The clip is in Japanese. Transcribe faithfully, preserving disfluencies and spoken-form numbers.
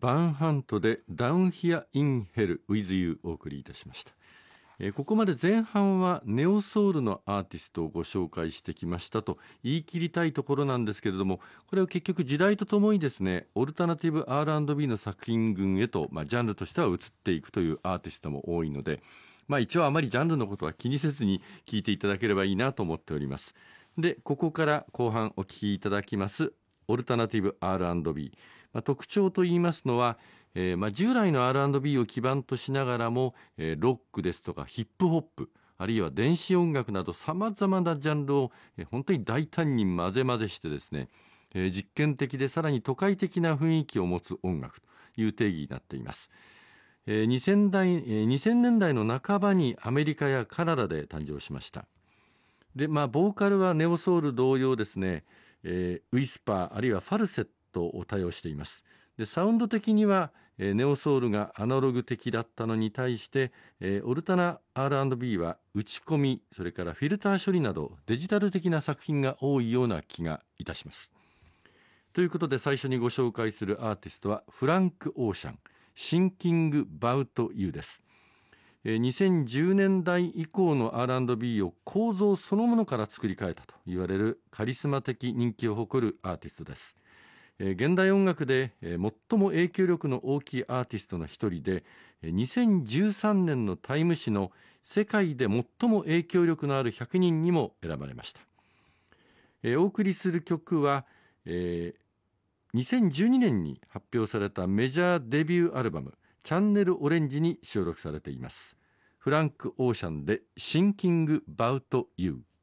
バンハントで Down Here in Hell with You お送りいたしました。えー、ここまで前半はネオソウルのアーティストをご紹介してきましたと言い切りたいところなんですけれども、これは結局時代とともにですね、オルタナティブ アールアンドビー の作品群へと、まあ、ジャンルとしては移っていくというアーティストも多いので、まあ、一応あまりジャンルのことは気にせずに聞いていただければいいなと思っております。で、ここから後半お聞きいただきますオルタナティブ アールアンドビー、まあ、特徴といいますのは、えーまあ、従来の アールアンドビー を基盤としながらも、えー、ロックですとかヒップホップ、あるいは電子音楽などさまざまなジャンルを、えー、本当に大胆に混ぜ混ぜしてですね、えー、実験的でさらに都会的な雰囲気を持つ音楽という定義になっています。えー、にせんだい、えー、にせんねんだいの半ばにアメリカやカナダで誕生しました。で、まあ、ボーカルはネオソウル同様ですね、えー、ウィスパーあるいはファルセットを多用しています。で、サウンド的には、えー、ネオソウルがアナログ的だったのに対して、えー、オルタナ アールアンドビー は打ち込み、それからフィルター処理などデジタル的な作品が多いような気がいたします。ということで最初にご紹介するアーティストはフランク・オーシャン、シンキング・バウト・ユーです。にせんじゅうねんだい以降の アールアンドビー を構造そのものから作り変えたと言われるカリスマ的人気を誇るアーティストです。現代音楽で最も影響力の大きいアーティストの一人で、にせんじゅうさんねんのタイム誌の世界で最も影響力のあるひゃくにんにも選ばれました。お送りする曲は、えー、にせんじゅうにねんに発表されたメジャーデビューアルバムチャンネルオレンジに収録されています。フランク・オーシャンでシンキング・バウト・ユー。